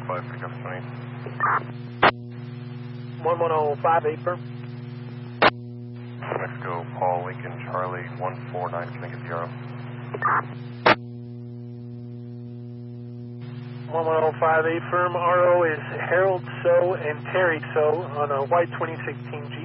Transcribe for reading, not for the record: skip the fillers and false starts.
1105, pick up 20. 11058, firm. Mexico, Paul, Lincoln, Charlie, 149, can I get 0? 11058, firm. RO is Harold So and Terry So on a white 2016 Jeep.